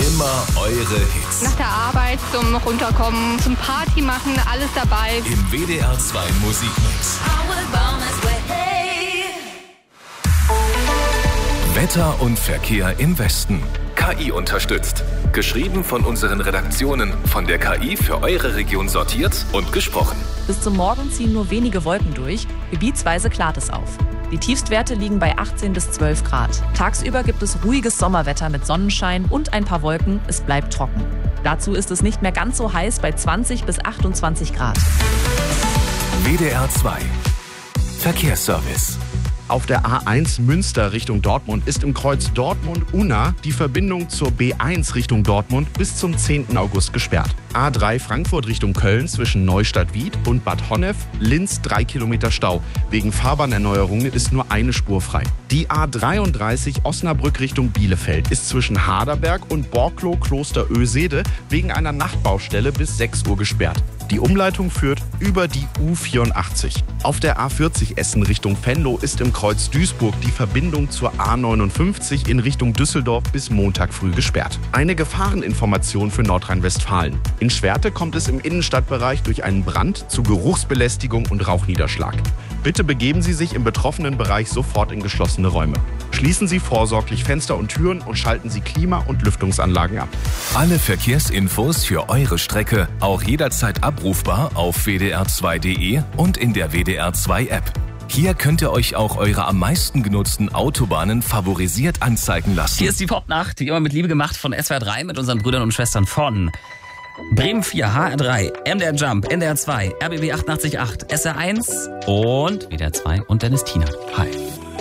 Immer eure Hits. Nach der Arbeit zum Runterkommen, zum Party machen, alles dabei. Im WDR 2 Musikmix. Wetter und Verkehr im Westen. KI unterstützt. Geschrieben von unseren Redaktionen, von der KI für eure Region sortiert und gesprochen. Bis zum Morgen ziehen nur wenige Wolken durch. Gebietsweise klart es auf. Die Tiefstwerte liegen bei 18 bis 12 Grad. Tagsüber gibt es ruhiges Sommerwetter mit Sonnenschein und ein paar Wolken. Es bleibt trocken. Dazu ist es nicht mehr ganz so heiß bei 20 bis 28 Grad. WDR 2 Verkehrsservice. Auf der A1 Münster Richtung Dortmund ist im Kreuz Dortmund-Unna die Verbindung zur B1 Richtung Dortmund bis zum 10. August gesperrt. A3 Frankfurt Richtung Köln zwischen Neustadt-Wied und Bad Honnef, Linz 3 Kilometer Stau. Wegen Fahrbahnerneuerungen ist nur eine Spur frei. Die A33 Osnabrück Richtung Bielefeld ist zwischen Harderberg und Borklow-Kloster-Oesede wegen einer Nachtbaustelle bis 6 Uhr gesperrt. Die Umleitung führt über die U84. Auf der A40 Essen Richtung Venlo ist im Kreuz Duisburg die Verbindung zur A59 in Richtung Düsseldorf bis Montag früh gesperrt. Eine Gefahreninformation für Nordrhein-Westfalen. In Schwerte kommt es im Innenstadtbereich durch einen Brand zu Geruchsbelästigung und Rauchniederschlag. Bitte begeben Sie sich im betroffenen Bereich sofort in geschlossene Räume. Schließen Sie vorsorglich Fenster und Türen und schalten Sie Klima- und Lüftungsanlagen ab. Alle Verkehrsinfos für eure Strecke auch jederzeit abrufbar auf wdr2.de und in der WDR 2 App. Hier könnt ihr euch auch eure am meisten genutzten Autobahnen favorisiert anzeigen lassen. Hier ist die Popnacht, wie immer mit Liebe gemacht von SWR 3 mit unseren Brüdern und Schwestern von Bremen 4, HR3, MDR Jump, NDR 2, RBB 88.8, SR1 und WDR 2 und Dennis Tiener. Hi.